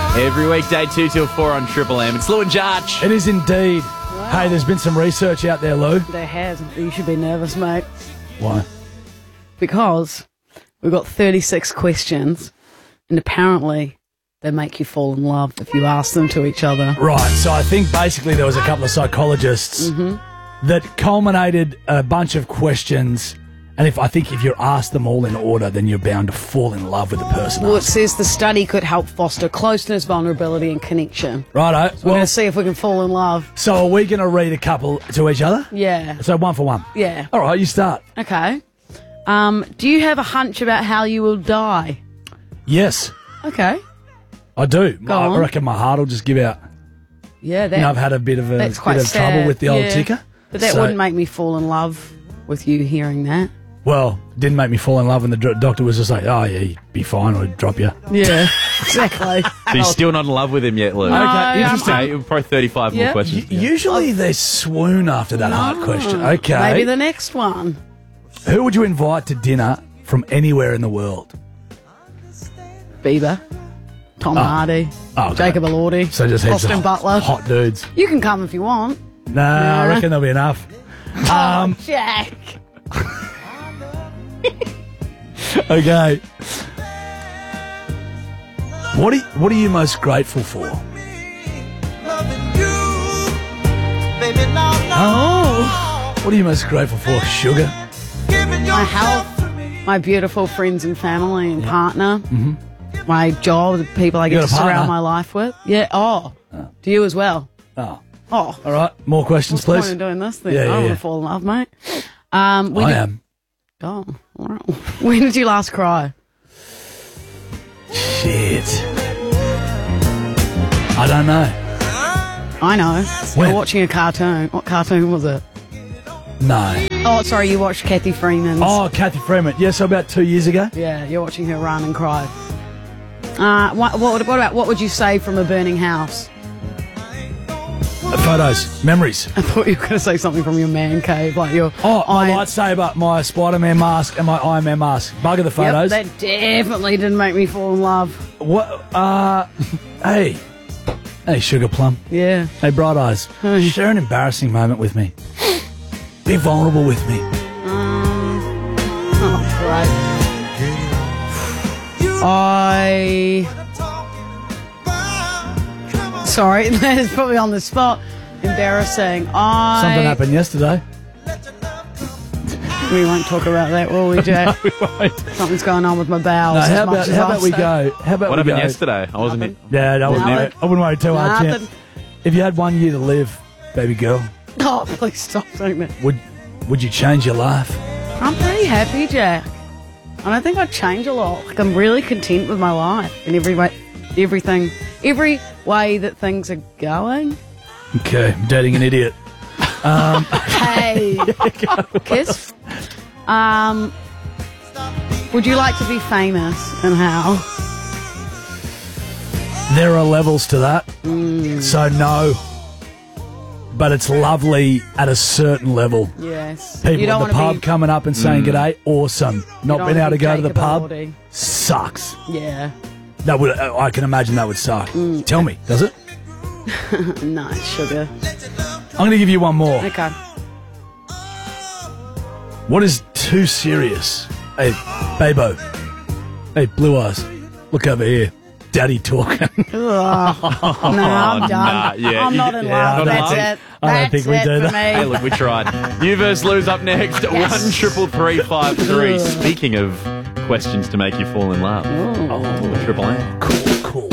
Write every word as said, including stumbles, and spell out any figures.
Every weekday, two till four on Triple M. It's Lou and Jarch. It is indeed. Wow. Hey, there's been some research out there, Lou. There has. You should be nervous, mate. Why? Because we've got thirty-six questions, and apparently they make you fall in love if you ask them to each other. Right, so I think basically there was a couple of psychologists Mm-hmm. that culminated a bunch of questions, and if I think if you're asked them all in order, then you're bound to fall in love with the person. Well, it asked. says the study could help foster closeness, vulnerability, and connection. Righto. We're Well, going to see if we can fall in love. so are we going to read a couple to each other? Yeah. So one for one. Yeah. All right, you start. Okay. Um, do you have a hunch about how you will die? Yes, Okay. I do. Go I on. reckon my heart will just give out. Yeah, that, You know, I've had a bit of a that's quite bit of sad. trouble with the old Yeah. ticker. But that So- wouldn't make me fall in love with you hearing that. Well, didn't make me fall in love when the dr- doctor was just like, oh, yeah, you'd be fine, or he'd drop you. Yeah, exactly. So you're still not in love with him yet, Lou? No, Okay, interesting. Okay, probably thirty-five more Yeah. questions. U- Usually they swoon after that hard question. Okay. Maybe the next one. Who would you invite to dinner from anywhere in the world? Bieber, Tom Hardy, Oh, okay. Jacob Elordi, So just heaps Austin of Butler. hot dudes. You can come if you want. Nah, I Yeah. reckon there'll be enough. Um, Jack. okay. What are, you, what are you most grateful for? Oh, What are you most grateful for, sugar? my health, my beautiful friends and family and partner, mm-hmm. my job, the people I You get got to a partner? surround my life with. Yeah. Oh, do you as well? Oh, Oh, all right. More questions, what's the point please. of doing this thing? Yeah, I yeah, want yeah. to fall in love, mate. Um, when I did- am. Oh, all right. When did you last cry? Shit. I don't know. I know. When? You're watching a cartoon. What cartoon was it? No. Oh, sorry, you watched Kathy Freeman's. Oh, Kathy Freeman. Yeah, so about two years ago. Yeah, you're watching her run and cry. Uh, what, what, what about, what would you say from a burning house? Uh, photos, memories. I thought you were going to say something from your man cave, like your Oh, my Iron- lightsaber, my Spider-Man mask, and my Iron Man mask. Bugger the Yep, photos. that definitely didn't make me fall in love. What? Uh, hey, hey, Sugar Plum. Yeah. Hey, Bright Eyes. Hey. Share an embarrassing moment with me. Be vulnerable with me. Um, oh, great. I... Sorry, that is probably on the spot. Embarrassing. I... Something happened yesterday. We won't talk about that, will we, Jack? We won't. Something's going on with my bowels. No, as how much about as how I'll about we say. go? How about What we happened go? yesterday? I wasn't in. Yeah, I wouldn't, Nothing. worry, I wouldn't worry too hard, champ. Nothing. If you had one year to live, baby girl, Oh, please stop saying that. would would you change your life? I'm pretty happy, Jack. I don't think I'd change a lot. Like, I'm really content with my life in every way, everything, every way that things are going. Okay, I'm dating an idiot. Um, Hey, kiss. Um, would you like to be famous, and how? there are levels to that, Mm. so no. But it's lovely at a certain level. Yes. People you don't at want the to pub be, coming up and saying g'day, awesome. Not don't being wanna able to be go to the Jacob pub Elordi. sucks. Yeah. That would I can imagine that would suck. Mm. Tell me, does it? No, sugar. I'm going to give you one more. Okay. What is too serious? Hey, Babo. Hey, Blue Eyes. Look over here. Daddy talking. Ugh. no, I'm done. nah, yeah, I'm you- not in yeah, love. I don't That's think- it. I don't That's think we it do for that. Hey, me. look, we tried. You versus Lou's up next. Yes. One triple three five three. Speaking of questions to make you fall in love. Ooh. Oh, Triple M. Cool, cool.